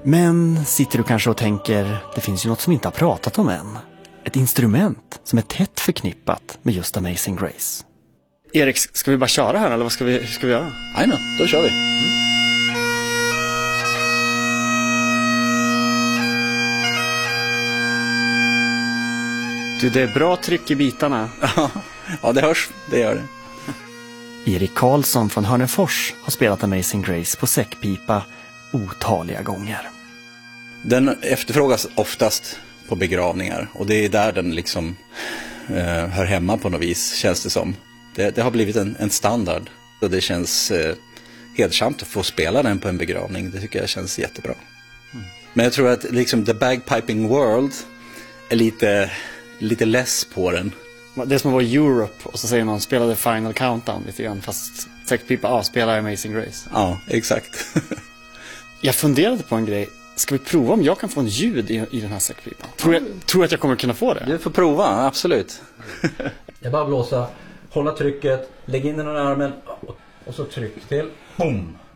Men sitter du kanske och tänker, det finns ju något som inte har pratat om än. Ett instrument som är tätt förknippat med just Amazing Grace. Erik, ska vi bara köra här eller hur ska vi göra? Nej, då kör vi. Du, det är bra tryck i bitarna. Ja, det hörs. Det gör det. Erik Karlsson från Hörnefors har spelat Amazing Grace på säckpipa otaliga gånger. Den efterfrågas oftast på begravningar och det är där den liksom hör hemma på något vis, känns det som. Det har blivit en standard och det känns hedersamt att få spela den på en begravning. Det tycker jag känns jättebra. Men jag tror att liksom The Bagpiping World är lite less på den. Det är som att vara Europe och så säger någon spelade Final Countdown lite grann, fast säckpipa spelar Amazing Grace. Ja, exakt. Jag funderade på en grej. Ska vi prova om jag kan få en ljud i den här säckpipan? Tror att jag kommer kunna få det? Du får prova, absolut. Jag bara blåsa, hålla trycket, lägg in den i armen och så tryck till. Boom!